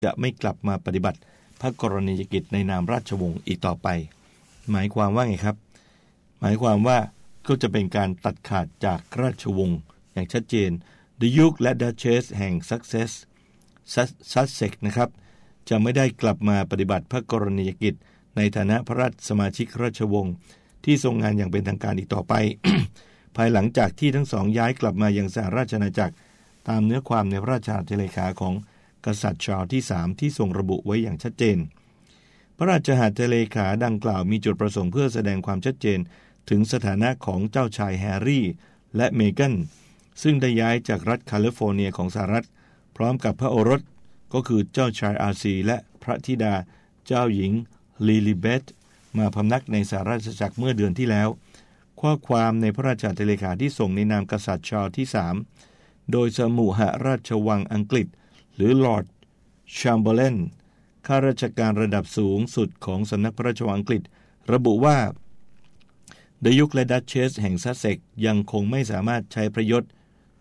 จะไม่กลับมาปฏิบัติพระกรณียกิจในนามราชวงศ์อีกต่อไปหมายความว่าไงครับหมายความว่าก็จะเป็นการตัดขาดจากราชวงศ์อย่างชัดเจน The Duke และ Duchess แห่ง Sussex นะครับจะไม่ได้กลับมาปฏิบัติพระกรณียกิจในฐานะพระราชสมาชิกราชวงศ์ที่ทรงงานอย่างเป็นทางการอีกต่อไป ภายหลังจากที่ทั้งสองย้ายกลับมายังสหราชอาณาจักรตามเนื้อความในพระราชหัตถเลขาของกษัตริย์ชาร์ลส์ที่3ที่ทรงระบุไว้อย่างชัดเจนพระราชหัตถเลขาดังกล่าวมีจุดประสงค์เพื่อแสดงความชัดเจนถึงสถานะของเจ้าชายแฮร์รี่และเมแกนซึ่งได้ย้ายจากรัฐแคลิฟอร์เนียของสหรัฐพร้อมกับพระโอรสก็คือเจ้าชายอาร์ซีและพระธิดาเจ้าหญิงลิลิเบธมาพำนักในสหราชอาณาจักรเมื่อเดือนที่แล้วข้อความในพระราชหัตถเลขาที่ส่งในนามกษัตริย์ชาร์ลส์ที่3โดยสมุหราชวังอังกฤษหรือลอร์ดแชมเบอร์เลนข้าราชการระดับสูงสุดของสำนักพระราชวังอังกฤษระบุว่าThe Duke และ Duchess แห่งซัสเซ็กซ์ยังคงไม่สามารถใช้พระยศ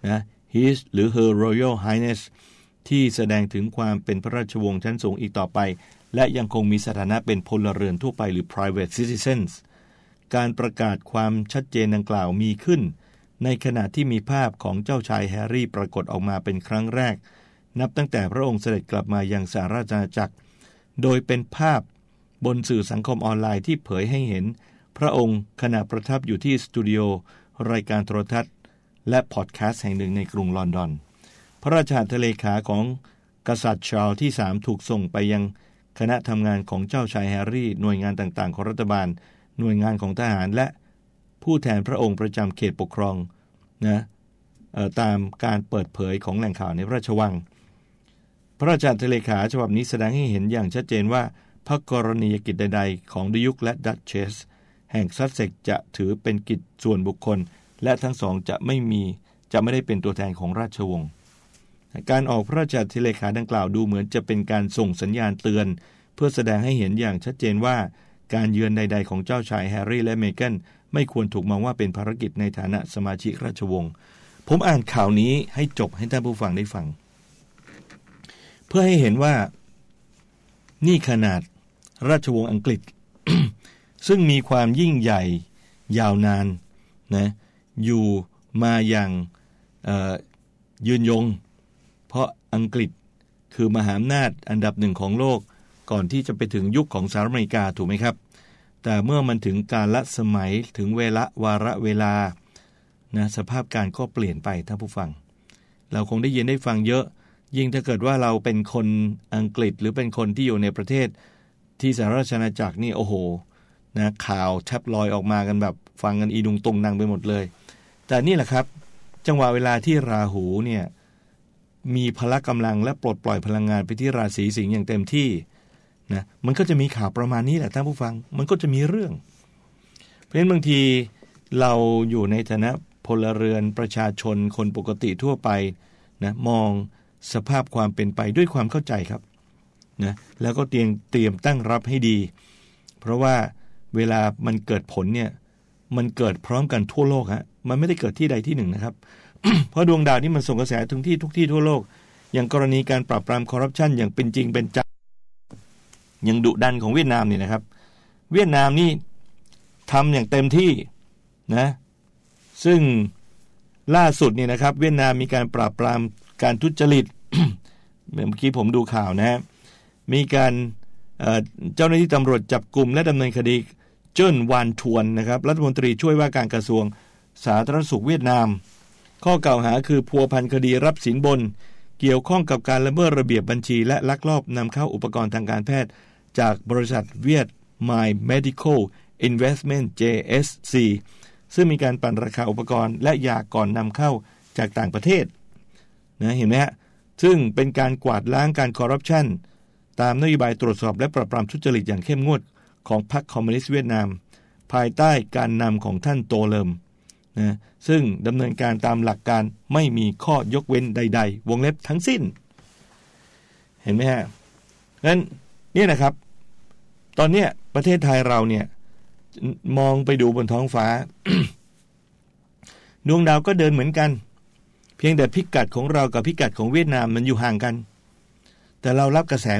His หรือ Her Royal Highness ที่แสดงถึงความเป็นพระราชวงศ์ชั้นสูงอีกต่อไปและยังคงมีสถานะเป็นพลเรือนทั่วไปหรือ Private Citizens การประกาศความชัดเจนดังกล่าวมีขึ้นในขณะที่มีภาพของเจ้าชายแฮร์รี่ปรากฏออกมาเป็นครั้งแรกนับตั้งแต่พระองค์เสด็จกลับมายังสหราชอาณาจักรโดยเป็นภาพบนสื่อสังคมออนไลน์ที่เผยให้เห็นพระองค์ขณะประทับอยู่ที่สตูดิโอรายการโทรทัศน์และพอดแคสต์แห่งหนึ่งในกรุงลอนดอนพระราชหัตถเลขาของกษัตริย์ชาร์ลส์ที่3ถูกส่งไปยังคณะทำงานของเจ้าชายแฮร์รี่หน่วยงานต่างๆของรัฐบาลหน่วยงานของทหารและผู้แทนพระองค์ประจำเขตปกครองตามการเปิดเผยของแหล่งข่าวในพระราชวังพระราชหัตถเลขาฉบับนี้แสดงให้เห็นอย่างชัดเจนว่าพระกรณียกิจใดๆของ The Duke และ Duchess แห่งซัสเซ็กซ์จะถือเป็นกิจส่วนบุคคลและทั้งสองจะไม่ได้เป็นตัวแทนของราชวงศ์การออกพระราชหัตถเลขาดังกล่าวดูเหมือนจะเป็นการส่งสัญญาณเตือนเพื่อแสดงให้เห็นอย่างชัดเจนว่าการเยือนใดๆของเจ้าชายแฮร์รี่และเมแกนไม่ควรถูกมองว่าเป็นภารกิจในฐานะสมาชิกราชวงศ์ผมอ่านข่าวนี้ให้จบให้ท่านผู้ฟังได้ฟังเพื่อให้เห็นว่านี่ขนาดราชวงศ์อังกฤษ ซึ่งมีความยิ่งใหญ่ยาวนานนะอยู่มาอย่างยืนยงเพราะอังกฤษคือมหาอำนาจอันดับหนึ่งของโลกก่อนที่จะไปถึงยุคของสหรัฐอเมริกาถูกไหมครับแต่เมื่อมันถึงกาลสมัยถึงวาระเวลานะสภาพการก็เปลี่ยนไปท่านผู้ฟังเราคงได้ยินได้ฟังเยอะยิ่งถ้าเกิดว่าเราเป็นคนอังกฤษหรือเป็นคนที่อยู่ในประเทศที่สหราชอาณาจักรนี่โอ้โหนะข่าวแทบลอยออกมากันแบบฟังกันอีดุงตุงนังไปหมดเลยแต่นี่แหละครับจังหวะเวลาที่ราหูเนี่ยมีพละกำลังและปลดปล่อยพลังงานไปที่ราศีสิงห์อย่างเต็มที่นะมันก็จะมีข่าวประมาณนี้แหละท่านผู้ฟังมันก็จะมีเรื่องเพราะฉะนั้นบางทีเราอยู่ในฐานะพลเรือนประชาชนคนปกติทั่วไปนะมองสภาพความเป็นไปด้วยความเข้าใจครับนะแล้วก็เตรียมตั้งรับให้ดีเพราะว่าเวลามันเกิดผลเนี่ยมันเกิดพร้อมกันทั่วโลกฮะมันไม่ได้เกิดที่ใดที่หนึ่งนะครับ เพราะดวงดาวนี่มันส่งกระแสทุกที่ทั่วโลกอย่างกรณีการปราบปรามคอร์รัปชันอย่างเป็นจริงเป็นจังอย่างดุดันของเวียดนามนี่นะครับเวียดนามนี่ทำอย่างเต็มที่นะซึ่งล่าสุดนี่นะครับเวียดนามมีการปราบปรามการทุจริต เมื่อกี้ผมดูข่าวนะมีการเจ้าหน้าที่ตำรวจจับกุมและดำเนินคดีเจิ้นวานทวนนะครับรัฐมนตรีช่วยว่าการกระทรวงสาธารณสุขเวียดนามข้อกล่าวหาคือพัวพันคดีรับสินบนเกี่ยวข้องกับการละเมิดระเบียบบัญชีและลักลอบนำเข้าอุปกรณ์ทางการแพทย์จากบริษัทเวียด My Medical Investment JSC ซึ่งมีการปั่นราคาอุปกรณ์และยาก่อนนำเข้าจากต่างประเทศนะเห็นไหมฮะซึ่งเป็นการกวาดล้างการคอร์รัปชันตามนโยบายตรวจสอบและปราบปรามทุจริตอย่างเข้มงวดของพรรคคอมมิวนิสต์เวียดนามภายใต้การนำของท่านโตเลิมนะซึ่งดำเนินการตามหลักการไม่มีข้อยกเว้นใดๆวงเล็บทั้งสิ้นเห็นไหมฮะงั้นนี่นะครับตอนเนี้ยประเทศไทยเราเนี่ยมองไปดูบนท้องฟ้า ดวงดาวก็เดินเหมือนกันเพียงแต่พิกัดของเรากับพิกัดของเวียดนามมันอยู่ห่างกันแต่เรารับกระแส